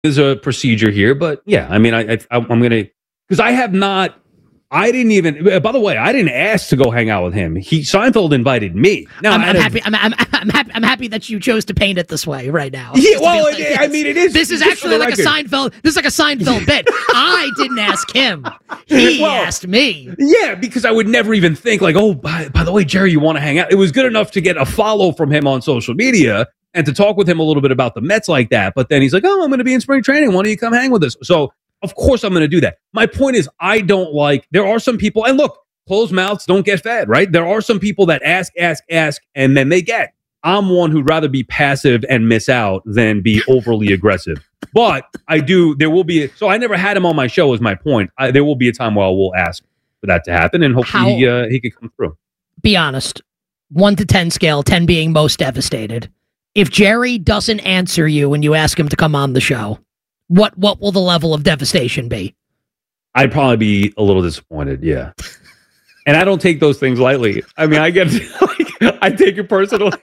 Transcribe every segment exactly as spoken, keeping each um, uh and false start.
is a procedure here, but yeah, I mean, I, I I'm gonna because I have not. I didn't even. By the way, I didn't ask to go hang out with him. He Seinfeld invited me. Now I'm, I'm a, happy. I'm, I'm, I'm happy. I'm happy that you chose to paint it this way right now. Yeah, well, like, it, yes, I mean, it is. This is actually like record. a Seinfeld. This is like a Seinfeld bit. I didn't ask him. He well, asked me. Yeah, because I would never even think like, oh, by, by the way, Jerry, you want to hang out? It was good enough to get a follow from him on social media and to talk with him a little bit about the Mets like that. But then he's like, oh, I'm going to be in spring training. Why don't you come hang with us? So. Of course I'm going to do that. My point is I don't like, there are some people, and look, closed mouths don't get fed, right? There are some people that ask, ask, ask, and then they get. I'm one who'd rather be passive and miss out than be overly aggressive. But I do, there will be, so I never had him on my show is my point. I, there will be a time where I will ask for that to happen and hopefully How, he, uh, he could come through. Be honest, one to ten scale, ten being most devastated. If Jerry doesn't answer you when you ask him to come on the show, What what will the level of devastation be? I'd probably be a little disappointed, yeah. And I don't take those things lightly. I mean, I get, like, I take it personally.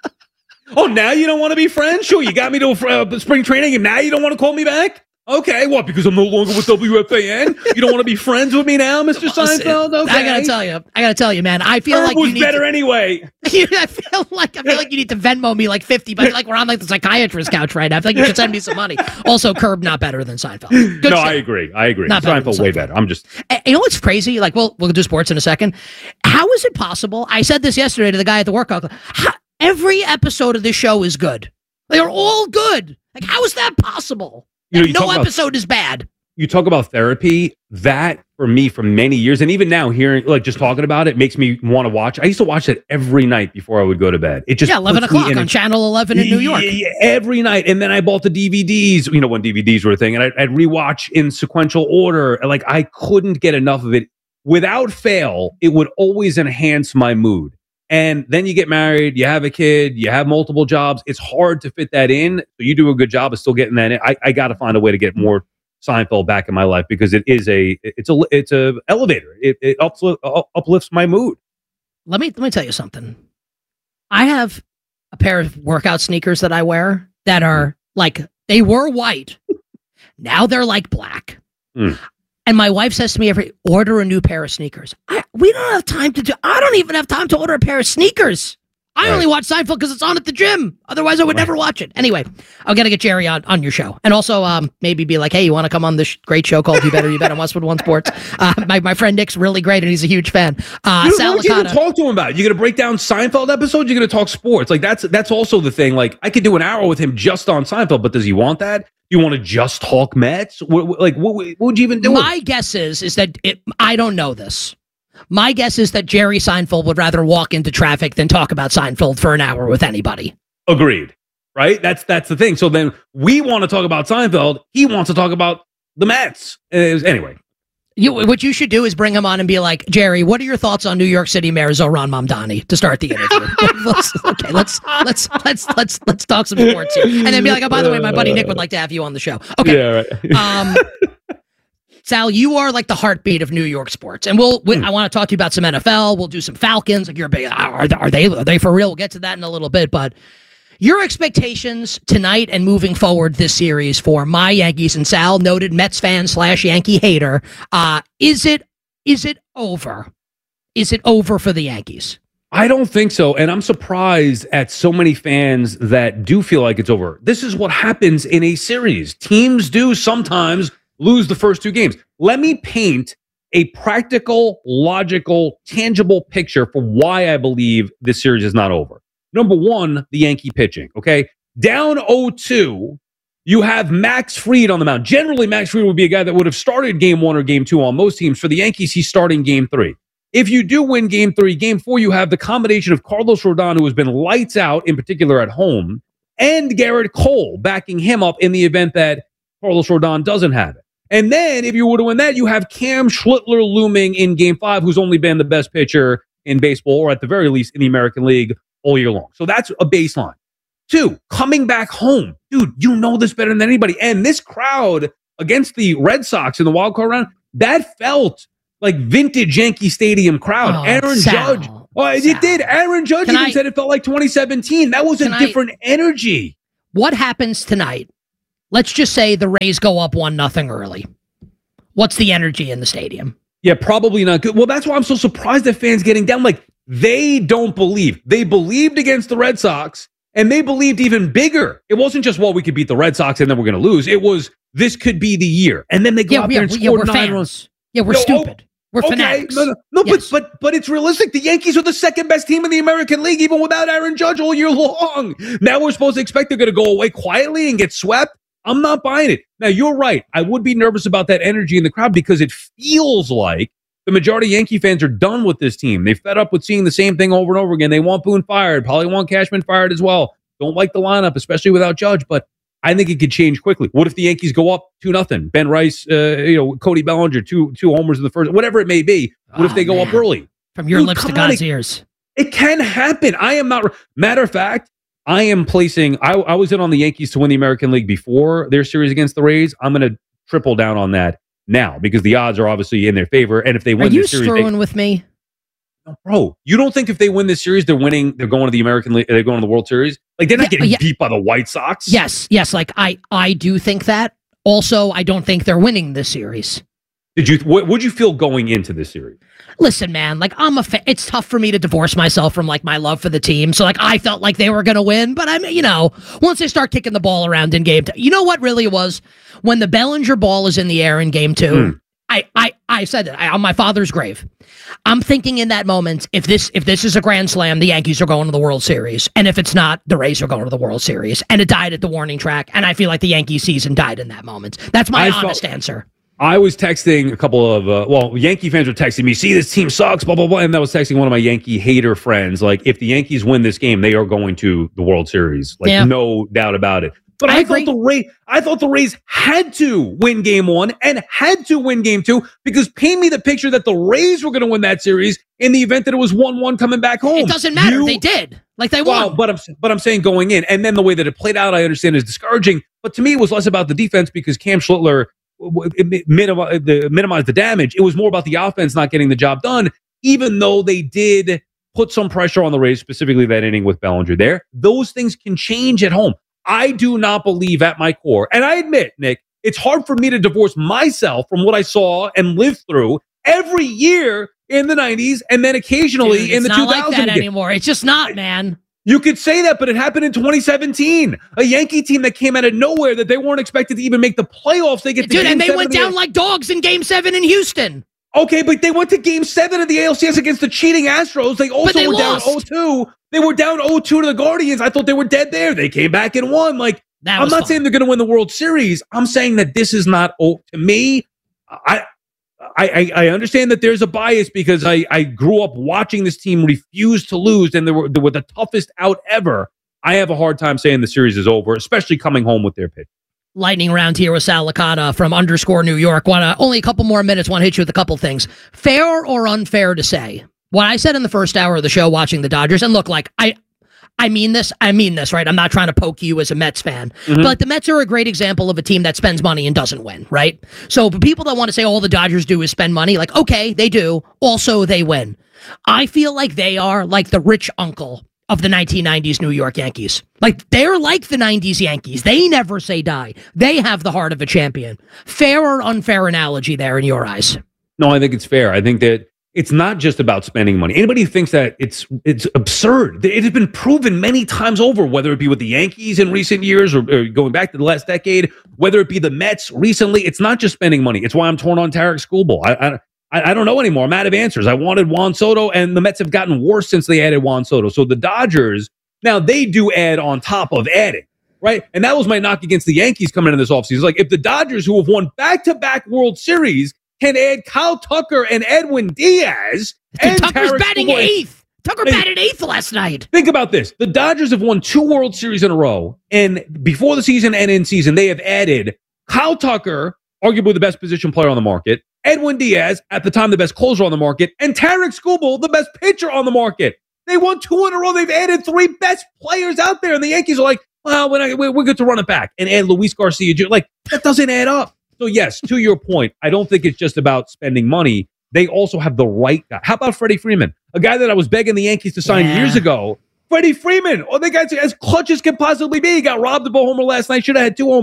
Oh, now you don't want to be friends? Sure, you got me to uh, spring training, and now you don't want to call me back? Okay, what? Because I'm no longer with W F A N? You don't want to be friends with me now, Mister Seinfeld? Okay. I gotta tell you, I gotta tell you, man. I feel Herb like was you need better to, anyway. I feel like I feel like you need to Venmo me like fifty, but like we're on like the psychiatrist couch right now. I feel like you should send me some money. Also, Curb not better than Seinfeld. Good no, stuff. I agree. I agree. Not Seinfeld better way better. I'm just. And you know what's crazy? Like, we'll we'll do sports in a second. How is it possible? I said this yesterday to the guy at the workout. How, every episode of this show is good. They are all good. Like, how is that possible? You know, you no episode about, is bad. You talk about therapy. That for me for many years, and even now hearing like just talking about it makes me want to watch. I used to watch it every night before I would go to bed. It just yeah, eleven o'clock on Channel eleven in New York. Yeah, every night, and then I bought the D V Ds. You know when D V Ds were a thing, and I'd, I'd rewatch in sequential order. Like I couldn't get enough of it. Without fail, it would always enhance my mood. And then you get married, you have a kid, you have multiple jobs. It's hard to fit that in. So you do a good job of still getting that in. I, I got to find a way to get more Seinfeld back in my life because it is a it's a it's a elevator. It it uplifts, uplifts my mood. Let me let me tell you something. I have a pair of workout sneakers that I wear that are like they were white. Now they're like black. Mm. And my wife says to me every order a new pair of sneakers. I, we don't have time to do. I don't even have time to order a pair of sneakers. I right. only watch Seinfeld because it's on at the gym. Otherwise, I would right. never watch it. Anyway, I'll get to get Jerry on, on your show. And also um, maybe be like, hey, you want to come on this sh- great show called You Better, You Bet on Westwood One Sports? Uh, my, my friend Nick's really great, and he's a huge fan. Uh, Dude, what are you going to talk to him about? You're going to break down Seinfeld episodes? You're going to talk sports? Like, that's that's also the thing. Like, I could do an hour with him just on Seinfeld, but does he want that? You want to just talk Mets? What, what, like, what, what would you even do? My guess is, is that it, I don't know this. My guess is that Jerry Seinfeld would rather walk into traffic than talk about Seinfeld for an hour with anybody. Agreed. Right? That's that's the thing. So then we want to talk about Seinfeld. He wants to talk about the Mets. Uh, anyway. You, what you should do is bring him on and be like, Jerry, what are your thoughts on New York City Mayor Zohran Mamdani to start the interview? let's, okay, let's let's let's let's let's talk some sports here, and then be like, oh, by the way, my buddy Nick would like to have you on the show. Okay, yeah, right. um, Sal, you are like the heartbeat of New York sports, and we'll. We, hmm. I want to talk to you about some N F L. We'll do some Falcons. Like you're a big. Are, are they? Are they for real? We'll get to that in a little bit, but. Your expectations tonight and moving forward this series for my Yankees and Sal, noted Mets fan slash Yankee hater, uh, is it is it over? Is it over for the Yankees? I don't think so, and I'm surprised at so many fans that do feel like it's over. This is what happens in a series. Teams do sometimes lose the first two games. Let me paint a practical, logical, tangible picture for why I believe this series is not over. Number one, the Yankee pitching, okay? Down oh two, you have Max Fried on the mound. Generally, Max Fried would be a guy that would have started game one or game two on most teams. For the Yankees, he's starting game three. If you do win game three, game four, you have the combination of Carlos Rodon, who has been lights out, in particular at home, and Garrett Cole backing him up in the event that Carlos Rodon doesn't have it. And then, if you were to win that, you have Cam Schlittler looming in game five, who's only been the best pitcher in baseball, or at the very least in the American League, all year long. So that's a baseline. Two, coming back home. Dude, you know this better than anybody. And this crowd against the Red Sox in the wild card round, that felt like vintage Yankee Stadium crowd. Oh, Aaron Sal, Judge. Oh, it Sal. did. Aaron Judge Can even I, said it felt like twenty seventeen. That was a different I, energy. What happens tonight let's just say the Rays go up one nothing early. What's the energy in the stadium? Yeah, probably not good. Well, that's why I'm so surprised that fans getting down. Like, they don't believe. They believed against the Red Sox, and they believed even bigger. It wasn't just, well, we could beat the Red Sox and then we're going to lose. It was, this could be the year. And then they go yeah, out yeah, there and yeah, score we're nine fans. runs. Yeah, we're no, stupid. We're okay. fanatics. No, no, no yes. but, but but it's realistic. The Yankees are the second best team in the American League, even without Aaron Judge all year long. Now we're supposed to expect they're going to go away quietly and get swept. I'm not buying it. Now, you're right. I would be nervous about that energy in the crowd because it feels like the majority of Yankee fans are done with this team. They fed up with seeing the same thing over and over again. They want Boone fired. Probably want Cashman fired as well. Don't like the lineup, especially without Judge, but I think it could change quickly. What if the Yankees go up two nothing? Ben Rice, uh, you know, Cody Bellinger, two two homers in the first, whatever it may be. What oh, if they go man. up early? From your Dude, lips to God's on, ears. It, it can happen. I am not. Matter of fact, I am placing. I, I was in on the Yankees to win the American League before their series against the Rays. I'm going to triple down on that now because the odds are obviously in their favor. And if they win are you this series, screwing they, with me? Bro, you don't think if they win this series, they're winning, they're going to the American League, they're going to the World Series? Like, they're not yeah, getting yeah. beat by the White Sox? Yes, yes. Like, I, I do think that. Also, I don't think they're winning this series. Did you, what would you feel going into this series? Listen, man, like, I'm a fa- it's tough for me to divorce myself from, like, my love for the team. So, like, I felt like they were going to win. But, I mean, you know, once they start kicking the ball around in game two, you know what really it was? When the Bellinger ball is in the air in game two, mm. I, I, I said it I, on my father's grave. I'm thinking in that moment, if this if this is a grand slam, the Yankees are going to the World Series. And if it's not, the Rays are going to the World Series. And it died at the warning track. And I feel like the Yankee season died in that moment. That's my I honest felt, answer. I was texting a couple of, uh, well, Yankee fans were texting me, see, this team sucks, blah, blah, blah. And I was texting one of my Yankee hater friends, like, if the Yankees win this game, they are going to the World Series. Like, yeah. no doubt about it. But I, I thought the Rays, I thought the Rays had to win game one and had to win game two because paint me the picture that the Rays were going to win that series in the event that it was one one coming back home. It doesn't matter. You, they did. Like they well, won. But I'm, but I'm saying going in. And then the way that it played out, I understand is discouraging. But to me, it was less about the defense because Cam Schlittler minimized the, minimized the damage. It was more about the offense not getting the job done, even though they did put some pressure on the Rays, specifically that inning with Bellinger there. Those things can change at home. I do not believe at my core, and I admit, Nick, it's hard for me to divorce myself from what I saw and lived through every year in the nineties and then occasionally Dude, in the two thousands. It's not like that again. anymore. It's just not, man. You could say that, but it happened in twenty seventeen. A Yankee team that came out of nowhere that they weren't expected to even make the playoffs. They get to Dude, game and they seven went the down like dogs in game seven in Houston. Okay, but they went to game seven of the A L C S against the cheating Astros. They also they were lost. down oh two. They were down oh two to the Guardians. I thought they were dead there. They came back and won. Like, I'm not fun. saying they're going to win the World Series. I'm saying that this is not, oh, to me, I, I I understand that there's a bias because I, I grew up watching this team refuse to lose and they were, they were the toughest out ever. I have a hard time saying the series is over, especially coming home with their pitch. Lightning round here with Sal Licata from underscore New York. Wanna, only a couple more minutes. Want to hit you with a couple things. Fair or unfair to say? What I said in the first hour of the show watching the Dodgers, and look, like, I I mean this, I mean this, right? I'm not trying to poke you as a Mets fan, mm-hmm. but like, the Mets are a great example of a team that spends money and doesn't win, right? So for people that want to say all the Dodgers do is spend money, like, okay, they do. Also, they win. I feel like they are like the rich uncle of the nineteen nineties New York Yankees. Like, they're like the nineties Yankees. They never say die. They have the heart of a champion. Fair or unfair analogy there in your eyes? No, I think it's fair. I think that it's not just about spending money. Anybody who thinks that it's it's absurd. It has been proven many times over, whether it be with the Yankees in recent years or, or going back to the last decade, whether it be the Mets recently. It's not just spending money. It's why I'm torn on Tarek Skubal. I, I I don't know anymore. I'm out of answers. I wanted Juan Soto, and the Mets have gotten worse since they added Juan Soto. So the Dodgers, now they do add on top of adding, right? And that was my knock against the Yankees coming into this offseason. Like, if the Dodgers, who have won back-to-back World Series, can add Kyle Tucker and Edwin Diaz. Dude, and Tucker's Tarek batting Skubal. eighth. Tucker hey, batted eighth last night. Think about this. The Dodgers have won two World Series in a row, and before the season and in season, they have added Kyle Tucker, arguably the best position player on the market, Edwin Diaz, at the time the best closer on the market, and Tarek Skubal, the best pitcher on the market. They won two in a row. They've added three best players out there, and the Yankees are like, well, we're, not, we're, we're good to run it back and add Luis Garcia. Like, that doesn't add up. So, yes, to your point, I don't think it's just about spending money. They also have the right guy. How about Freddie Freeman? A guy that I was begging the Yankees to sign yeah. years ago. Freddie Freeman. Oh, the guy's as clutch as can possibly be. He got robbed of a homer last night. Should have had two homers.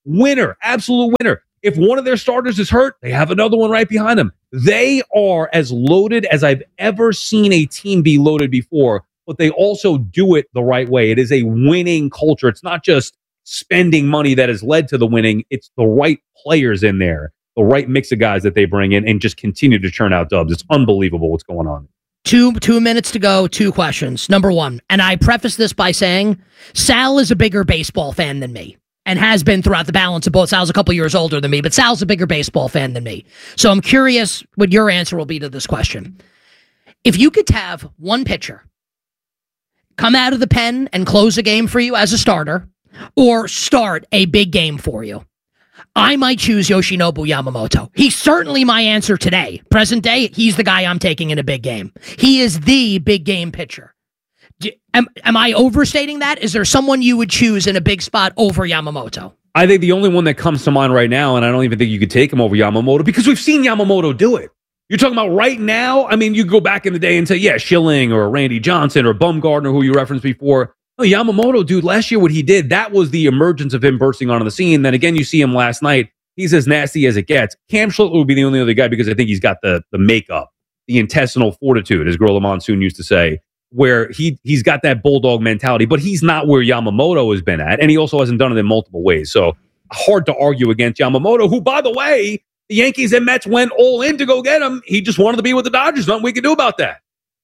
winner, absolute winner. If one of their starters is hurt, they have another one right behind them. They are as loaded as I've ever seen a team be loaded before, but they also do it the right way. It is a winning culture. It's not just spending money that has led to the winning. It's the right players in there, the right mix of guys that they bring in and just continue to churn out dubs. It's unbelievable what's going on. Two two minutes to go, two questions. Number one, and I preface this by saying Sal is a bigger baseball fan than me and has been throughout the balance of both. Sal's a couple years older than me, but Sal's a bigger baseball fan than me. So I'm curious what your answer will be to this question. If you could have one pitcher come out of the pen and close a game for you as a starter or start a big game for you, I might choose Yoshinobu Yamamoto. He's certainly my answer today. Present day, he's the guy I'm taking in a big game. He is the big game pitcher. Do, am, am I overstating that? Is there someone you would choose in a big spot over Yamamoto? I think the only one that comes to mind right now, and I don't even think you could take him over Yamamoto, because we've seen Yamamoto do it. You're talking about right now? I mean, you go back in the day and say, yeah, Schilling or Randy Johnson or Bumgarner, who you referenced before. No, Yamamoto, dude, last year what he did, that was the emergence of him bursting onto the scene. Then again, you see him last night. He's as nasty as it gets. Cam Schlittler would be the only other guy because I think he's got the the makeup, the intestinal fortitude, as Gorilla Monsoon used to say, where he, he's got that bulldog mentality, but he's not where Yamamoto has been at, and he also hasn't done it in multiple ways. So hard to argue against Yamamoto, who, by the way, the Yankees and Mets went all in to go get him. He just wanted to be with the Dodgers. Nothing we can do about that.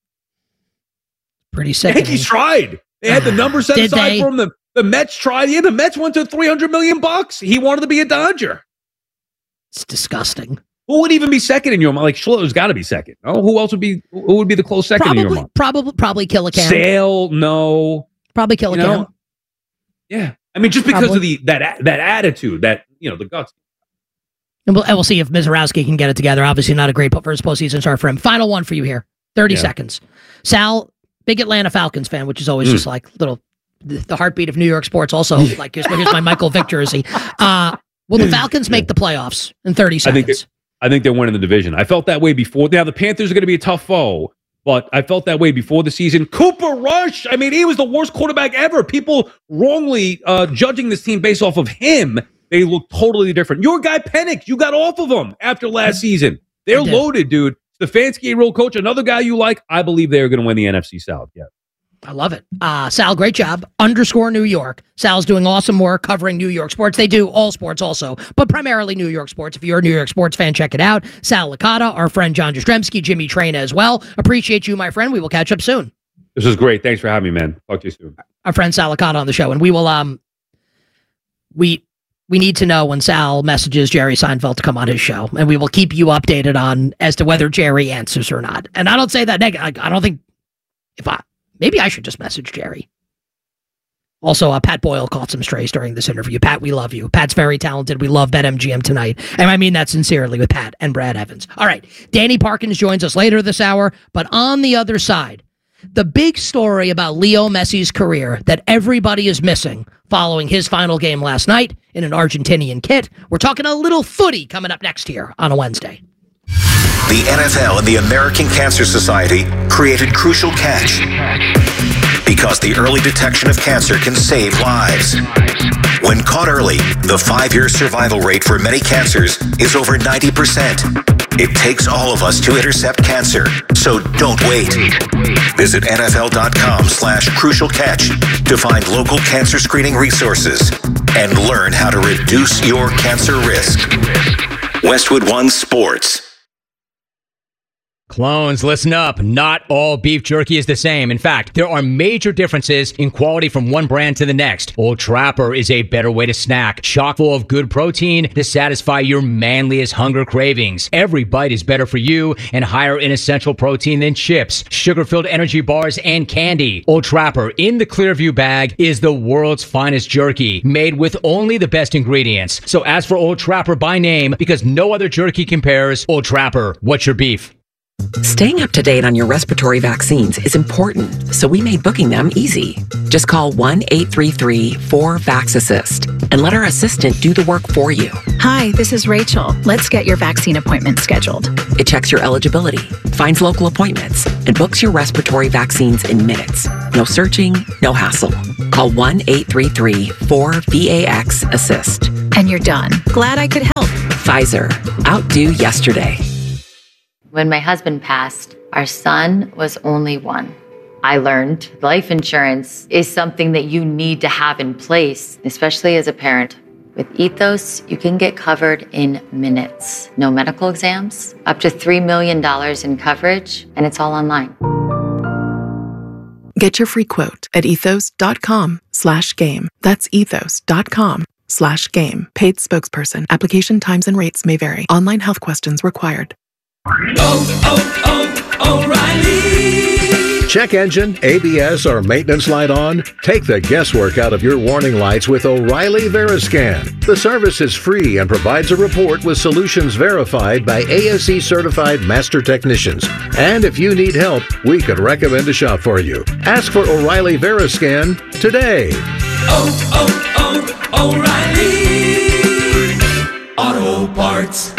Pretty sick. Yankees tried. They had the number set aside they? for him. The, the Mets tried. Yeah, the Mets went to three hundred million bucks. He wanted to be a Dodger. It's disgusting. Who would even be second in your mind? Like, Schiller's got to be second. No, who else would be? Who would be the close second probably, in your mind? Probably, probably Killicam. Sale, no. Probably Killicam. You know? Yeah, I mean, just because probably. of the that that attitude, that you know, the guts. And we'll, and we'll see if Mizorowski can get it together. Obviously, not a great first postseason start for him. Final one for you here. Thirty yeah. seconds. Sal, big Atlanta Falcons fan, which is always mm. just like little the, the heartbeat of New York sports. Also, like here's, here's my Michael Vick jersey. Uh, will the Falcons make the playoffs in thirty seconds? I think, I think they're winning the division. I felt that way before. Now the Panthers are going to be a tough foe, but I felt that way before the season. Cooper Rush. I mean, he was the worst quarterback ever. People wrongly uh, judging this team based off of him. They look totally different. Your guy Penix, you got off of him after last season. They're loaded, dude. Stefanski, a real coach, another guy you like. I believe they're going to win the N F C South. Yeah. I love it. Uh, Sal, great job. Underscore New York. Sal's doing awesome work covering New York sports. They do all sports also, but primarily New York sports. If you're a New York sports fan, check it out. Sal Licata, our friend John Jastrzemski, Jimmy Traina as well. Appreciate you, my friend. We will catch up soon. This was great. Thanks for having me, man. Talk to you soon. Our friend Sal Licata on the show, and we will, um, we, we need to know when Sal messages Jerry Seinfeld to come on his show, and we will keep you updated on as to whether Jerry answers or not. And I don't say that negative. I don't think if I, maybe I should just message Jerry. Also, uh, Pat Boyle caught some strays during this interview. Pat, we love you. Pat's very talented. We love BetMGM tonight. And I mean that sincerely with Pat and Brad Evans. All right. Danny Parkins joins us later this hour. But on the other side, the big story about Leo Messi's career that everybody is missing following his final game last night in an Argentinian kit. We're talking a little footy coming up next here on a Wednesday. The N F L and the American Cancer Society created Crucial Catch because the early detection of cancer can save lives. When caught early, the five-year survival rate for many cancers is over ninety percent. It takes all of us to intercept cancer, so don't wait. Visit nfl.com slash crucial catch to find local cancer screening resources and learn how to reduce your cancer risk. Westwood One Sports. Clones, listen up. Not all beef jerky is the same. In fact, there are major differences in quality from one brand to the next. Old Trapper is a better way to snack, chock full of good protein to satisfy your manliest hunger cravings. Every bite is better for you and higher in essential protein than chips, sugar-filled energy bars, and candy. Old Trapper in the Clearview bag is the world's finest jerky, made with only the best ingredients. So ask for Old Trapper by name because no other jerky compares. Old Trapper, what's your beef? Staying up to date on your respiratory vaccines is important, so we made booking them easy. Just call one eight three three four vax assist and let our assistant do the work for you. Hi, this is Rachel. Let's get your vaccine appointment scheduled. It checks your eligibility, finds local appointments, and books your respiratory vaccines in minutes. No searching, no hassle. Call one eight three three four vax assist. And you're done. Glad I could help. Pfizer, outdo yesterday. When my husband passed, our son was only one. I learned life insurance is something that you need to have in place, especially as a parent. With Ethos, you can get covered in minutes. No medical exams, up to three million dollars in coverage, and it's all online. Get your free quote at ethos.com slash game. That's ethos.com slash game. Paid spokesperson. Application times and rates may vary. Online health questions required. Oh, oh, oh, O'Reilly. Check engine, A B S, or maintenance light on? Take the guesswork out of your warning lights with O'Reilly Veriscan. The service is free and provides a report with solutions verified by A S E certified master technicians. And if you need help, we could recommend a shop for you. Ask for O'Reilly Veriscan today. Oh, oh, oh, O'Reilly Auto Parts.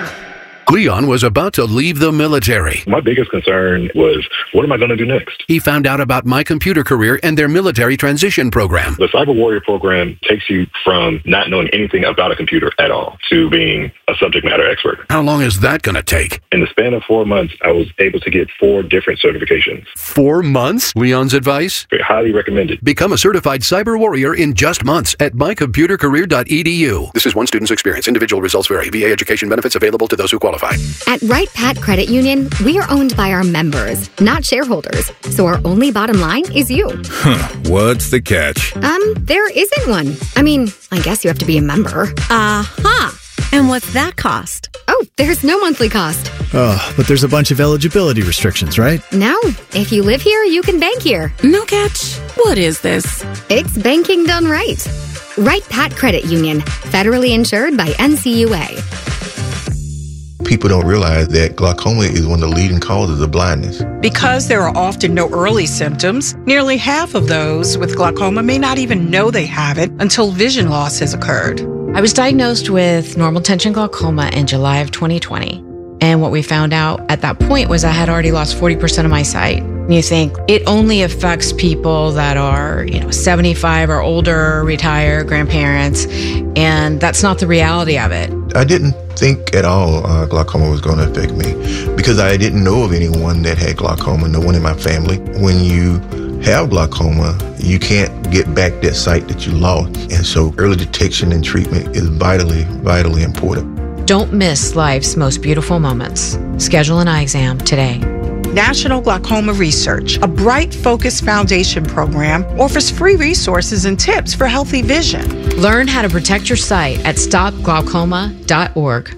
Leon was about to leave the military. My biggest concern was, what am I going to do next? He found out about My Computer Career and their military transition program. The Cyber Warrior program takes you from not knowing anything about a computer at all to being a subject matter expert. How long is that going to take? In the span of four months, I was able to get four different certifications. Four months? Leon's advice? Very highly recommended. Become a certified cyber warrior in just months at my computer career dot e d u. This is one student's experience. Individual results vary. V A education benefits available to those who qualify. At Wright Pat Credit Union, we are owned by our members, not shareholders. So our only bottom line is you. Huh, what's the catch? Um, there isn't one. I mean, I guess you have to be a member. Uh-huh. And what's that cost? Oh, there's no monthly cost. Oh, but there's a bunch of eligibility restrictions, right? No. If you live here, you can bank here. No catch. What is this? It's banking done right. Wright Pat Credit Union, federally insured by N C U A. People don't realize that glaucoma is one of the leading causes of blindness. Because there are often no early symptoms, nearly half of those with glaucoma may not even know they have it until vision loss has occurred. I was diagnosed with normal tension glaucoma in July of twenty twenty. And what we found out at that point was I had already lost forty percent of my sight. And you think it only affects people that are, you know, seventy-five or older, retired, grandparents, and that's not the reality of it. I didn't think at all uh, glaucoma was going to affect me because I didn't know of anyone that had glaucoma, no one in my family. When you have glaucoma, you can't get back that sight that you lost. And so early detection and treatment is vitally, vitally important. Don't miss life's most beautiful moments. Schedule an eye exam today. National Glaucoma Research, a Bright Focus Foundation program, offers free resources and tips for healthy vision. Learn how to protect your sight at stop glaucoma dot org.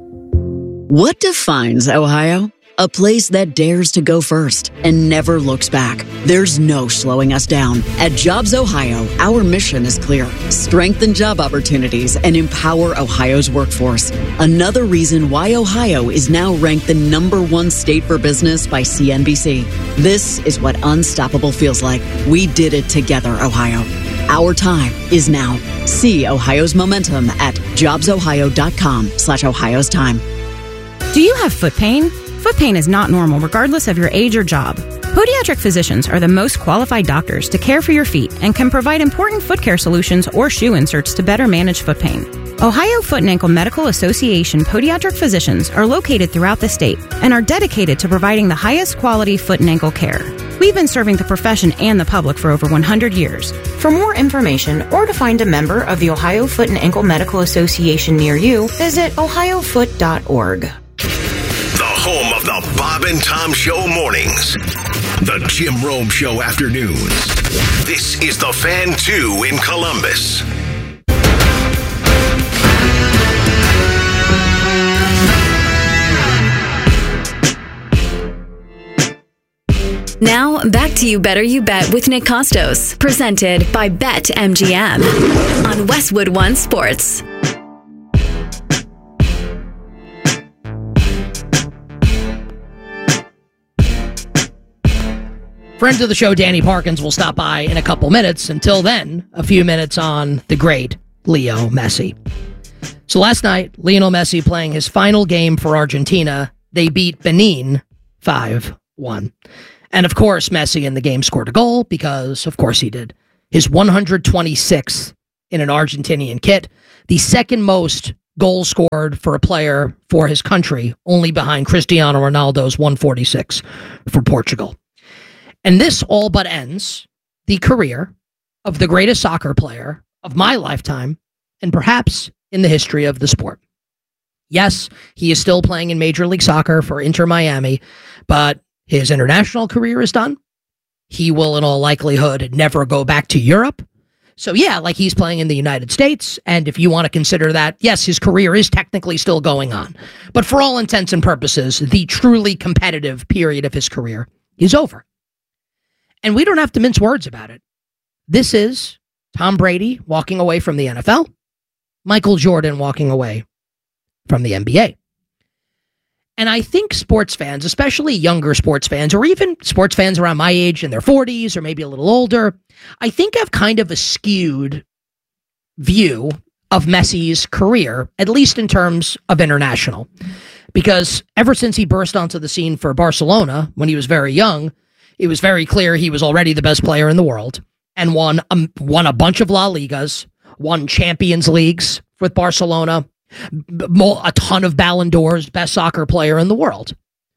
What defines Ohio? A place that dares to go first and never looks back. There's no slowing us down. At Jobs Ohio, our mission is clear. Strengthen job opportunities and empower Ohio's workforce. Another reason why Ohio is now ranked the number one state for business by C N B C. This is what unstoppable feels like. We did it together, Ohio. Our time is now. See Ohio's momentum at jobsohio.com slash Ohio's time. Do you have foot pain? Foot pain is not normal regardless of your age or job. Podiatric physicians are the most qualified doctors to care for your feet and can provide important foot care solutions or shoe inserts to better manage foot pain. Ohio Foot and Ankle Medical Association podiatric physicians are located throughout the state and are dedicated to providing the highest quality foot and ankle care. We've been serving the profession and the public for over one hundred years. For more information or to find a member of the Ohio Foot and Ankle Medical Association near you, visit ohio foot dot org. The home of the Bob and Tom Show mornings. The Jim Rome Show afternoons. This is the Fan two in Columbus. Now, back to You Better You Bet with Nick Costos, presented by Bet M G M on Westwood One Sports. Friend of the show, Danny Parkins, will stop by in a couple minutes. Until then, a few minutes on the great Leo Messi. So last night, Lionel Messi playing his final game for Argentina. They beat Benin five one. And of course, Messi in the game scored a goal because, of course, he did. His one hundred twenty-sixth in an Argentinian kit. The second most goals scored for a player for his country, only behind Cristiano Ronaldo's one forty-six for Portugal. And this all but ends the career of the greatest soccer player of my lifetime and perhaps in the history of the sport. Yes, he is still playing in Major League Soccer for Inter Miami, but his international career is done. He will, in all likelihood, never go back to Europe. So yeah, like he's playing in the United States, and if you want to consider that, yes, his career is technically still going on. But for all intents and purposes, the truly competitive period of his career is over. And we don't have to mince words about it. This is Tom Brady walking away from the N F L, Michael Jordan walking away from the N B A. And I think sports fans, especially younger sports fans, or even sports fans around my age in their forties or maybe a little older, I think have kind of a skewed view of Messi's career, at least in terms of international. Because ever since he burst onto the scene for Barcelona when he was very young, it was very clear he was already the best player in the world and won, um, won a bunch of La Ligas, won Champions Leagues with Barcelona, a ton of Ballon d'Ors, best soccer player in the world.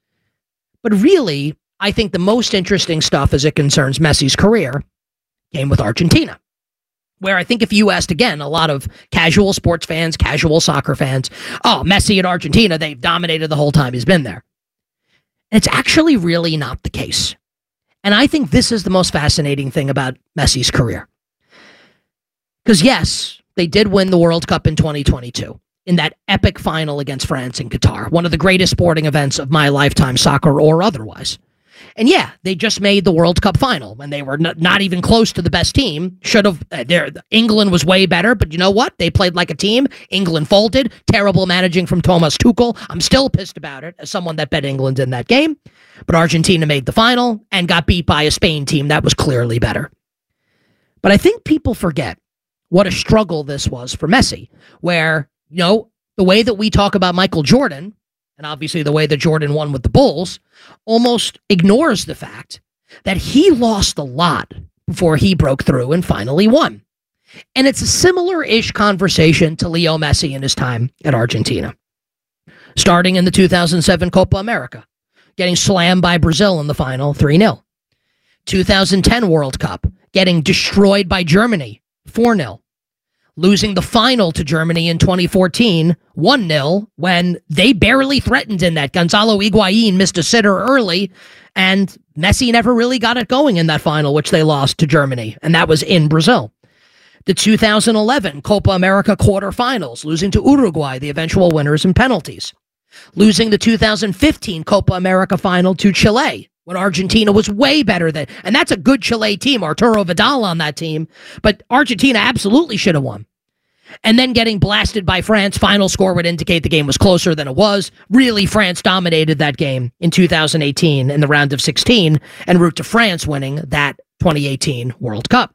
But really, I think the most interesting stuff as it concerns Messi's career came with Argentina, where I think if you asked, again, a lot of casual sports fans, casual soccer fans, oh, Messi at Argentina, they've dominated the whole time he's been there. It's actually really not the case. And I think this is the most fascinating thing about Messi's career. Because yes, they did win the World Cup in twenty twenty-two in that epic final against France in Qatar, one of the greatest sporting events of my lifetime, soccer or otherwise. And yeah, they just made the World Cup final when they were n- not even close to the best team. Should have. Uh, there, England was way better, but you know what? They played like a team. England folded. Terrible managing from Thomas Tuchel. I'm still pissed about it as someone that bet England in that game. But Argentina made the final and got beat by a Spain team that was clearly better. But I think people forget what a struggle this was for Messi, where, you know, the way that we talk about Michael Jordan, and obviously the way that Jordan won with the Bulls, almost ignores the fact that he lost a lot before he broke through and finally won. And it's a similar-ish conversation to Leo Messi in his time at Argentina. Starting in the two thousand seven Copa America, getting slammed by Brazil in the final three nil. two thousand ten World Cup, getting destroyed by Germany four nil. Losing the final to Germany in twenty fourteen, one nil, when they barely threatened in that. Gonzalo Higuain missed a sitter early, and Messi never really got it going in that final, which they lost to Germany, and that was in Brazil. The two thousand eleven Copa America quarterfinals, losing to Uruguay, the eventual winners in penalties. Losing the two thousand fifteen Copa America final to Chile, when Argentina was way better than, and that's a good Chile team, Arturo Vidal on that team, but Argentina absolutely should have won. And then getting blasted by France, final score would indicate the game was closer than it was. Really, France dominated that game in two thousand eighteen in the round of sixteen, en route to France winning that twenty eighteen World Cup.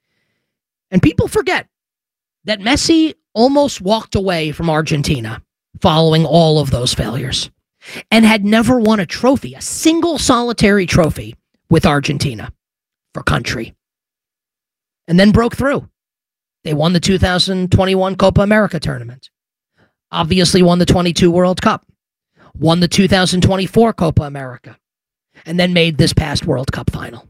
And people forget that Messi almost walked away from Argentina following all of those failures, and had never won a trophy, a single solitary trophy with Argentina for country. And then broke through. They won the two thousand twenty-one Copa America tournament. Obviously won the twenty-two World Cup. Won the two thousand twenty-four Copa America. And then made this past World Cup final.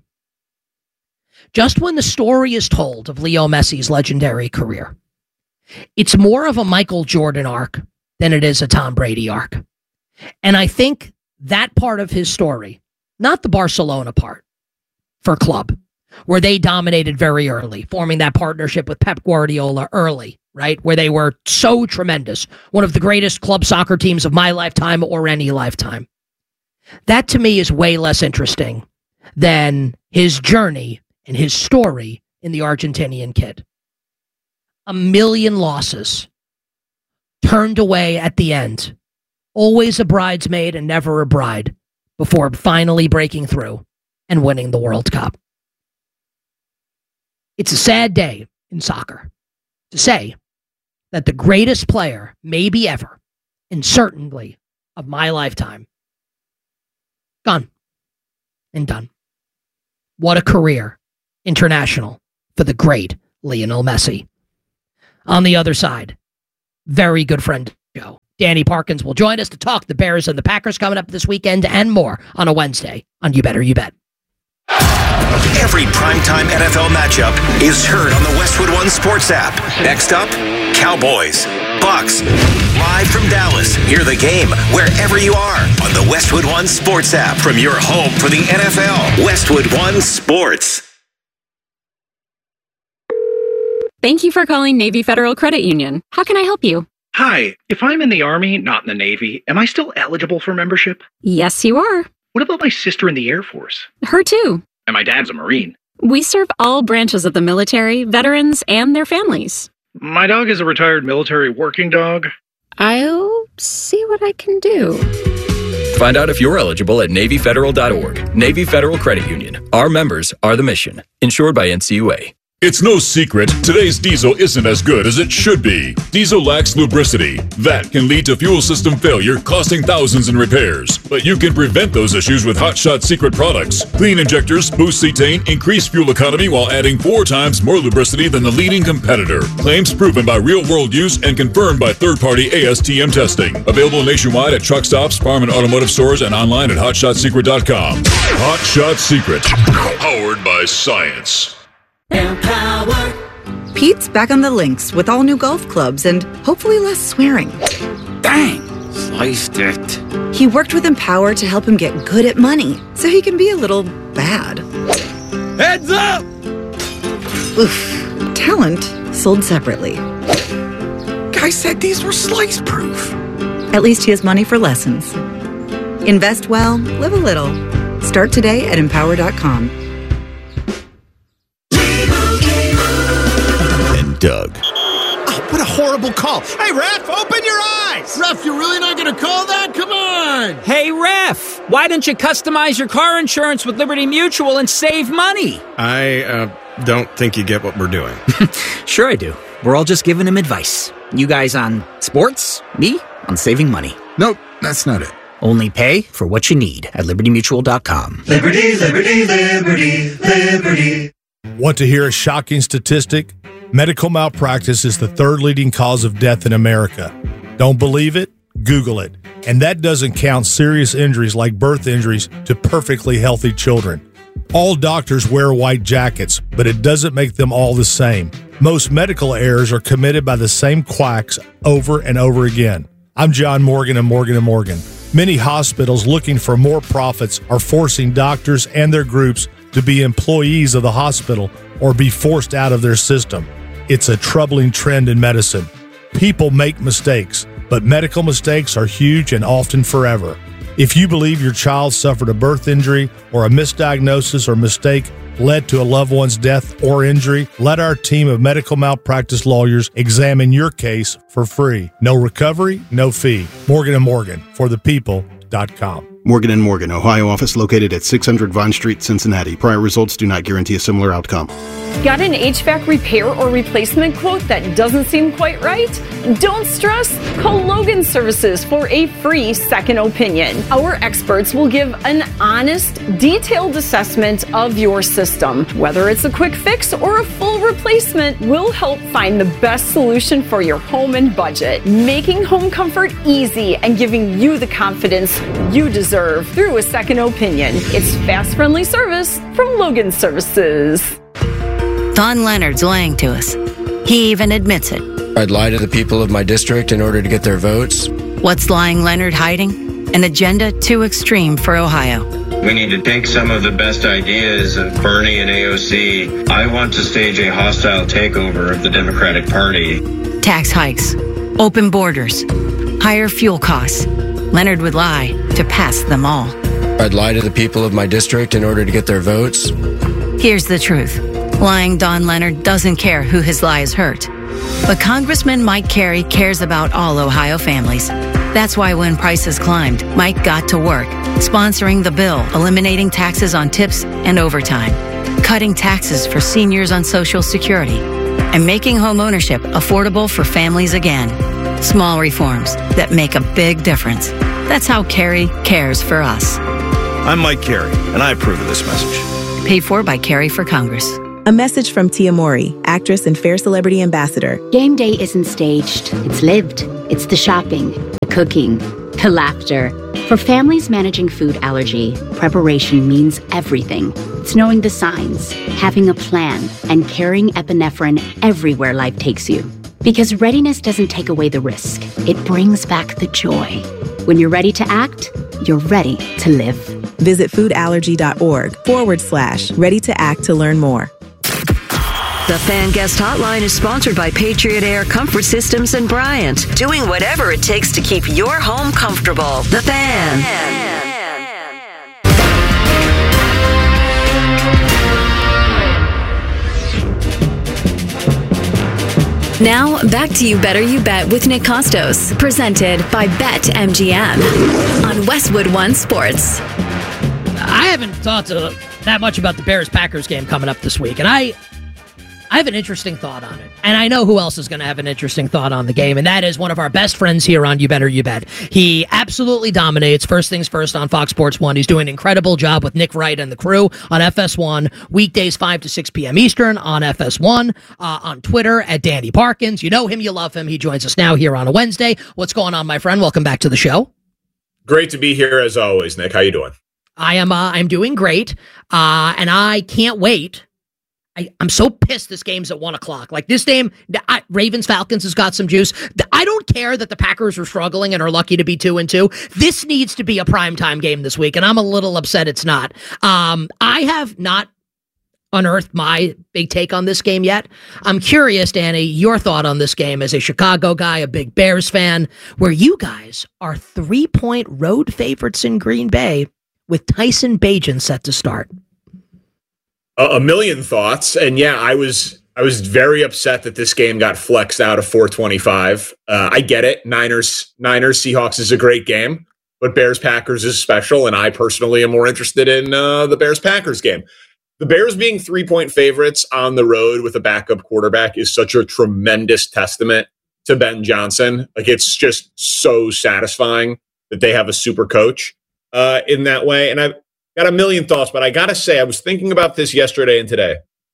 Just when the story is told of Leo Messi's legendary career, it's more of a Michael Jordan arc than it is a Tom Brady arc. And I think that part of his story, not the Barcelona part for club, where they dominated very early, forming that partnership with Pep Guardiola early, right? Where they were so tremendous. One of the greatest club soccer teams of my lifetime or any lifetime. That to me is way less interesting than his journey and his story in the Argentinian kid. A million losses. Turned away at the end. Always a bridesmaid and never a bride before finally breaking through and winning the World Cup. It's a sad day in soccer to say that the greatest player, maybe ever, and certainly of my lifetime, gone and done. What a career, international, for the great Lionel Messi. On the other side, very good friend Joe, Danny Parkins, will join us to talk the Bears and the Packers coming up this weekend and more on a Wednesday on You Better You Bet. Every primetime N F L matchup is heard on the Westwood One Sports app. Next up, Cowboys, Bucks. Live from Dallas, hear the game wherever you are on the Westwood One Sports app from your home for the N F L. Westwood One Sports. Thank you for calling Navy Federal Credit Union. How can I help you? Hi, if I'm in the Army, not in the Navy, am I still eligible for membership? Yes, you are. What about my sister in the Air Force? Her too. And my dad's a Marine. We serve all branches of the military, veterans, and their families. My dog is a retired military working dog. I'll see what I can do. Find out if you're eligible at Navy Federal dot org. Navy Federal Credit Union. Our members are the mission. Insured by N C U A. It's no secret, today's diesel isn't as good as it should be. Diesel lacks lubricity. That can lead to fuel system failure, costing thousands in repairs. But you can prevent those issues with Hot Shot Secret products. Clean injectors, boost cetane, increase fuel economy while adding four times more lubricity than the leading competitor. Claims proven by real-world use and confirmed by third-party A S T M testing. Available nationwide at truck stops, farm and automotive stores, and online at hot shot secret dot com. Hot Shot Secret. Powered by science. Empower. Pete's back on the links with all new golf clubs and hopefully less swearing. Dang, sliced it. He worked with Empower to help him get good at money so he can be a little bad. Heads up! Oof. Talent sold separately. Guy said these were slice proof. At least he has money for lessons. Invest well, live a little. Start today at empower dot com. Doug. Oh, what a horrible call. Hey, Ref, open your eyes. Ref, you're really not going to call that? Come on. Hey, Ref, why don't you customize your car insurance with Liberty Mutual and save money? I uh, don't think you get what we're doing. Sure I do. We're all just giving him advice. You guys on sports, me on saving money. Nope, that's not it. Only pay for what you need at liberty mutual dot com. Liberty, liberty, liberty, liberty. Want to hear a shocking statistic? Medical malpractice is the third leading cause of death in America. Don't believe it? Google it. And that doesn't count serious injuries like birth injuries to perfectly healthy children. All doctors wear white jackets, but it doesn't make them all the same. Most medical errors are committed by the same quacks over and over again. I'm John Morgan of Morgan and Morgan. Many hospitals looking for more profits are forcing doctors and their groups to be employees of the hospital or be forced out of their system. It's a troubling trend in medicine. People make mistakes, but medical mistakes are huge and often forever. If you believe your child suffered a birth injury or a misdiagnosis or mistake led to a loved one's death or injury, let our team of medical malpractice lawyers examine your case for free. No recovery, no fee. Morgan and Morgan, for the people dot com. Morgan and Morgan, Ohio office located at six hundred Vine Street, Cincinnati. Prior results do not guarantee a similar outcome. Got an H V A C repair or replacement quote that doesn't seem quite right? Don't stress. Call Logan Services for a free second opinion. Our experts will give an honest, detailed assessment of your system. Whether it's a quick fix or a full replacement, we'll help find the best solution for your home and budget, making home comfort easy and giving you the confidence you deserve through a second opinion. It's fast, friendly service from Logan Services. Don Leonard's lying to us. He even admits it. I'd lie to the people of my district in order to get their votes. What's lying Leonard hiding? An agenda too extreme for Ohio. We need to take some of the best ideas of Bernie and A O C. I want to stage a hostile takeover of the Democratic Party. Tax hikes, open borders, higher fuel costs. Leonard would lie to pass them all. I'd lie to the people of my district in order to get their votes. Here's the truth. Lying Don Leonard doesn't care who his lies hurt. But Congressman Mike Carey cares about all Ohio families. That's why when prices climbed, Mike got to work, sponsoring the bill, eliminating taxes on tips and overtime, cutting taxes for seniors on Social Security, and making homeownership affordable for families again. Small reforms that make a big difference. That's how Carey cares for us. I'm Mike Carey, and I approve of this message. Paid for by Carey for Congress. A message from Tia Mori, actress and Fair Celebrity Ambassador. Game day isn't staged. It's lived. It's the shopping, the cooking, the laughter. For families managing food allergy, preparation means everything. It's knowing the signs, having a plan, and carrying epinephrine everywhere life takes you. Because readiness doesn't take away the risk. It brings back the joy. When you're ready to act, you're ready to live. Visit foodallergy.org forward slash ready to act to learn more. The Fan Guest Hotline is sponsored by Patriot Air Comfort Systems and Bryant, doing whatever it takes to keep your home comfortable. The Fan. Now, back to You Better You Bet with Nick Costos, presented by BetMGM on Westwood One Sports. I haven't talked uh, that much about the Bears-Packers game coming up this week, and I I have an interesting thought on it. And I know who else is going to have an interesting thought on the game, and that is one of our best friends here on You Better You Bet. He absolutely dominates First Things First on Fox Sports one. He's doing an incredible job with Nick Wright and the crew on F S one, weekdays five to six p.m. Eastern on F S one, uh, on Twitter at Danny Parkins. You know him, you love him. He joins us now here on a Wednesday. What's going on, my friend? Welcome back to the show. Great to be here as always, Nick. How you doing? I am uh, I'm doing great, uh, and I can't wait. I, I'm so pissed this game's at one o'clock. Like, this game, I, Ravens-Falcons has got some juice. I don't care that the Packers are struggling and are lucky to be two and two. This needs to be a primetime game this week, and I'm a little upset it's not. Um, I have not unearthed my big take on this game yet. I'm curious, Danny, your thought on this game as a Chicago guy, a big Bears fan, where you guys are three-point road favorites in Green Bay with Tyson Bagent set to start. A million thoughts, and yeah, I was I was very upset that this game got flexed out of four twenty-five. Uh, I get it, Niners Niners Seahawks is a great game, but Bears Packers is special, and I personally am more interested in uh, the Bears Packers game. The Bears being three point favorites on the road with a backup quarterback is such a tremendous testament to Ben Johnson. Like, it's just so satisfying that they have a super coach uh, in that way, and I've got a million thoughts, but I got to say, I was thinking about this yesterday and today.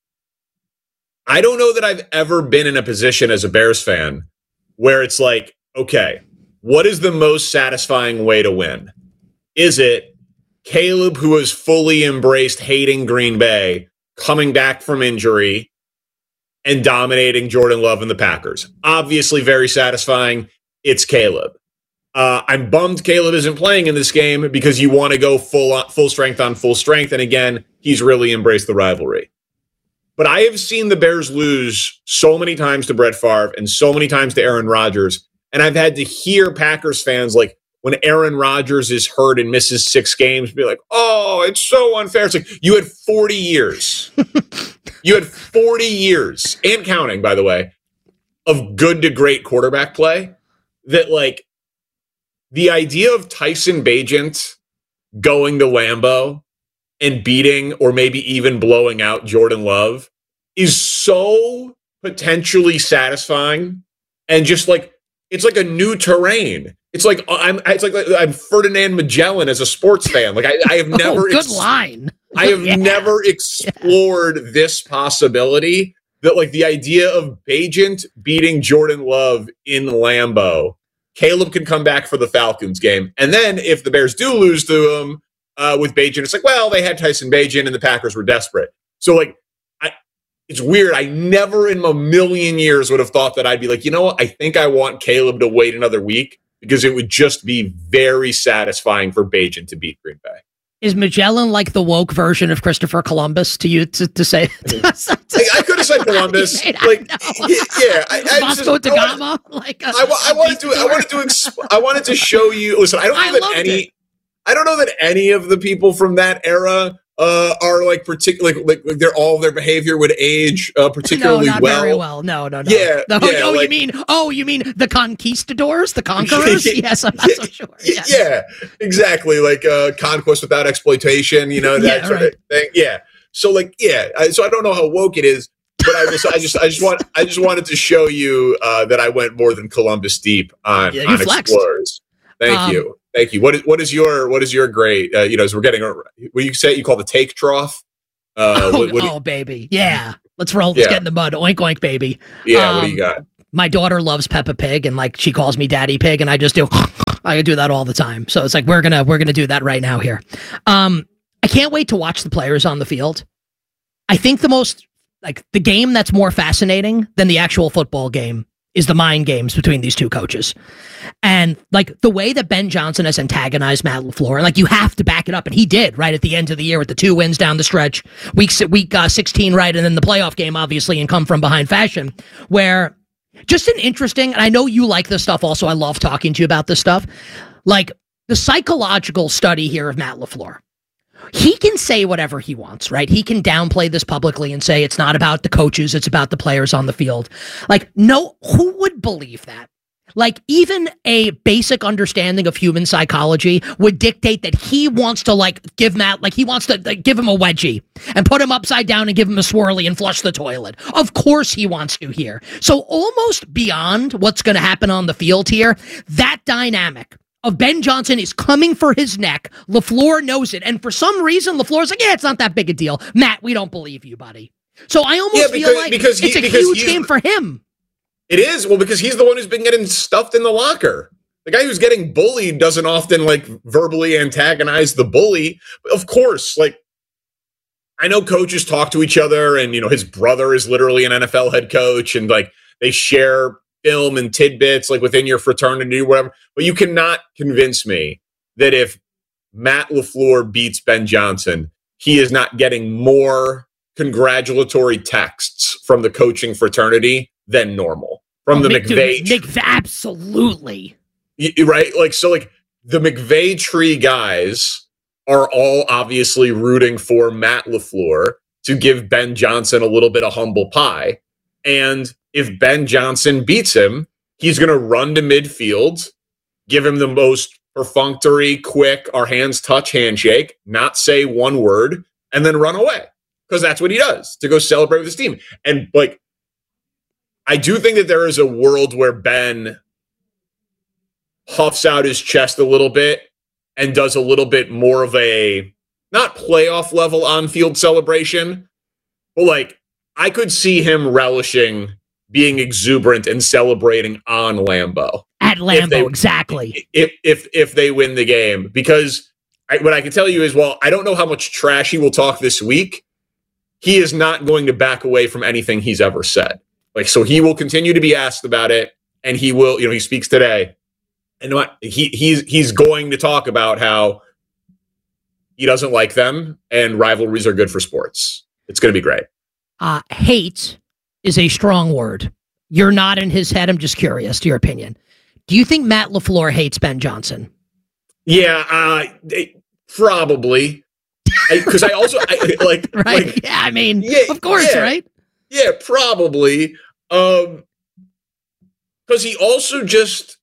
I don't know that I've ever been in a position as a Bears fan where it's like, okay, what is the most satisfying way to win? Is it Caleb, who has fully embraced hating Green Bay, coming back from injury and dominating Jordan Love and the Packers? Obviously very satisfying. It's Caleb. Uh, I'm bummed Caleb isn't playing in this game because you want to go full on, full strength on full strength. And again, he's really embraced the rivalry. But I have seen the Bears lose so many times to Brett Favre and so many times to Aaron Rodgers. And I've had to hear Packers fans, like, when Aaron Rodgers is hurt and misses six games, be like, oh, it's so unfair. It's like, you had forty years. You had forty years, and counting, by the way, of good to great quarterback play that, like, the idea of Tyson Bagent going to Lambeau and beating or maybe even blowing out Jordan Love is so potentially satisfying, and just like, it's like a new terrain. It's like I'm it's like I'm Ferdinand Magellan as a sports fan. Like, I, I have never oh, good ex- line. I have yeah. never explored yeah. this possibility that, like, the idea of Bagent beating Jordan Love in Lambeau. Caleb can come back for the Falcons game. And then if the Bears do lose to him uh, with Bagent, it's like, well, they had Tyson Bagent and the Packers were desperate. So, like, I, it's weird. I never in a million years would have thought that I'd be like, you know what? I think I want Caleb to wait another week because it would just be very satisfying for Bagent to beat Green Bay. Is Magellan like the woke version of Christopher Columbus to you to, to say? to, I, I could have said Columbus. Like, yeah, I, I Vasco da Gama. I, like a, I, I wanted to. I wanted to. Exp- I wanted to show you. Listen, I don't know I that any. It. I don't know that any of the people from that era uh, are like particularly like, like they're all their behavior would age uh, particularly no, not well. very well. No, no, no. Yeah, no, yeah, oh, like, you mean oh, you mean the conquistadors, the conquerors? Yes, I'm not so sure. Yes. Yeah, exactly. Like uh, conquest without exploitation. You know that yeah, sort right. of thing. Yeah. So like yeah. I, so I don't know how woke it is, but I just I just I just want I just wanted to show you uh, that I went more than Columbus deep on, Yeah, you on flexed. Explorers. Thank Um, you. Thank you. What is what is your what is your grade? Uh, you know, as we're getting, what you say you call the take trough. Uh, oh, what, what do oh, baby, yeah. Let's roll. Let's Yeah. get in the mud. Oink, oink, baby. Yeah. what do you Um, got? My daughter loves Peppa Pig, and like she calls me Daddy Pig, and I just do. I do that all the time. So it's like we're gonna we're gonna do that right now here. Um, I can't wait to watch the players on the field. I think the most like the game that's more fascinating than the actual football game is the mind games between these two coaches. And like the way that Ben Johnson has antagonized Matt LaFleur, like you have to back it up. And he did right at the end of the year with the two wins down the stretch, week, week uh, sixteen, right. And then the playoff game, obviously, and come from behind fashion, where just an interesting, and I know you like this stuff also. I love talking to you about this stuff. Like the psychological study here of Matt LaFleur. He can say whatever he wants, right? He can downplay this publicly and say it's not about the coaches, it's about the players on the field. Like, no, who would believe that? Like, even a basic understanding of human psychology would dictate that he wants to, like, give Matt, like, he wants to like, give him a wedgie and put him upside down and give him a swirly and flush the toilet. Of course he wants to here. So almost beyond what's going to happen on the field here, that dynamic of Ben Johnson is coming for his neck. LaFleur knows it. And for some reason, LaFleur's like, yeah, it's not that big a deal. Matt, we don't believe you, buddy. So I almost Yeah, because- feel like because he- it's a because huge he's- game for him. It is. Well, because he's the one who's been getting stuffed in the locker. The guy who's getting bullied doesn't often like verbally antagonize the bully. Of course, like I know coaches talk to each other, and you know his brother is literally an N F L head coach, and like they share film and tidbits like within your fraternity or whatever. But you cannot convince me that if Matt LaFleur beats Ben Johnson, he is not getting more congratulatory texts from the coaching fraternity than normal. From the Mc- McVay, dude, Mc- absolutely. y- right? Like, so like the McVay tree guys are all obviously rooting for Matt LaFleur to give Ben Johnson a little bit of humble pie. And if Ben Johnson beats him, he's going to run to midfield, give him the most perfunctory, quick, our hands touch handshake, not say one word, and then run away. Because that's what he does, to go celebrate with his team. And like, I do think that there is a world where Ben huffs out his chest a little bit and does a little bit more of a, not playoff level on-field celebration, but like, I could see him relishing being exuberant and celebrating on Lambeau. At Lambeau, they, exactly. If if if they win the game. Because I, what I can tell you is, well, I don't know how much trash he will talk this week. He is not going to back away from anything he's ever said. Like, so he will continue to be asked about it, and he will, you know, he speaks today. And what he he's he's going to talk about how he doesn't like them and rivalries are good for sports. It's going to be great. Uh, hate is a strong word. You're not in his head. I'm just curious to your opinion. Do you think Matt LaFleur hates Ben Johnson? Yeah, uh, they, probably. Because I, I also I, like right. Like, yeah, I mean, yeah, of course, yeah, right? Yeah, probably. Um, because he also just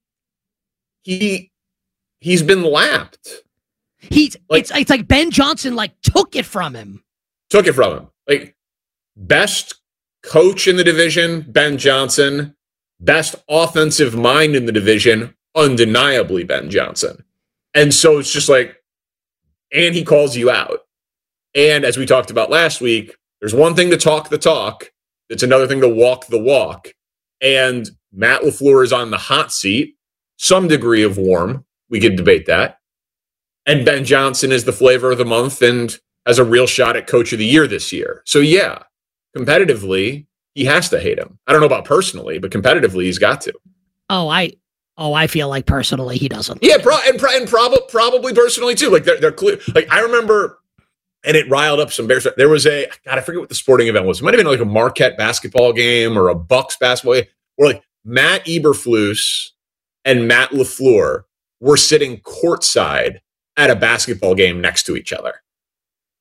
he he's been lapped. He's like, it's it's like Ben Johnson like took it from him. Took it from him. Like best coach in the division, Ben Johnson. Best offensive mind in the division, undeniably Ben Johnson. And so it's just like, and he calls you out. And as we talked about last week, there's one thing to talk the talk. It's another thing to walk the walk. And Matt LaFleur is on the hot seat, some degree of warm. We could debate that. And Ben Johnson is the flavor of the month and has a real shot at coach of the year this year. So yeah, competitively, he has to hate him. I don't know about personally, but competitively, he's got to. Oh, I, oh, I feel like personally he doesn't. Yeah, pro- and, pro- and prob- probably personally too. Like they're they're clear. Like I remember, and it riled up some Bears. There was a God, I forget what the sporting event was. It might have been like a Marquette basketball game or a Bucks basketball game, where like Matt Eberflus and Matt LaFleur were sitting courtside at a basketball game next to each other.